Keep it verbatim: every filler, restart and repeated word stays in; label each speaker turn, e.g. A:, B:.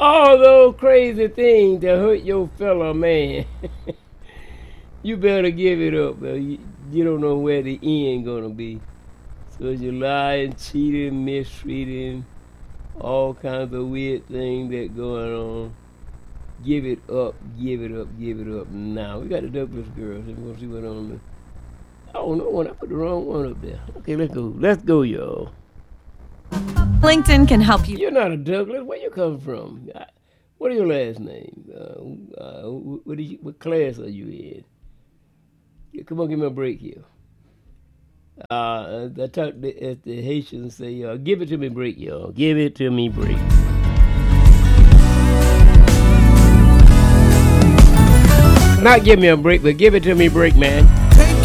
A: All those crazy things that hurt your fellow man. You better give it up, man. You, you don't know where the end gonna be. So you're lying, cheating, mistreating, all kinds of weird things that going on. Give it up, give it up, give it up now. We got the Douglas girls. We're gonna see what on the. Oh no, one. I put the wrong one up there. Okay, let's go. Let's go, y'all.
B: LinkedIn can help you.
A: You're not a Douglas. Where you come from? What is your last name? Uh, uh, what, you, what class are you in? Yeah, come on, give me a break here. Uh, I talk to, as the Haitians say, uh, give it to me break, y'all. Give it to me break. Not give me a break, but give it to me break, man.